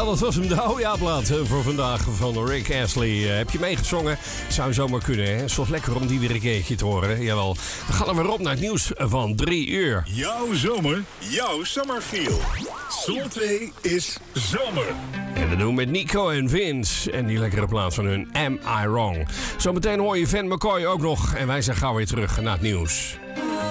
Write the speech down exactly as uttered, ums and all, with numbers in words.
dat was hem, de Oja-plaat voor vandaag van Rick Astley. Uh, heb je meegezongen? Zou zomaar kunnen, hè? Het is toch lekker om die weer een keertje te horen. Jawel. We gaan er weer op naar het nieuws van drie uur. Jouw zomer, jouw summerfeel. Zon twee is zomer. En dat doen we met Nico en Vince. En die lekkere plaat van hun Am I Wrong. Zometeen hoor je Van McCoy ook nog. En wij zijn gauw weer terug naar het nieuws.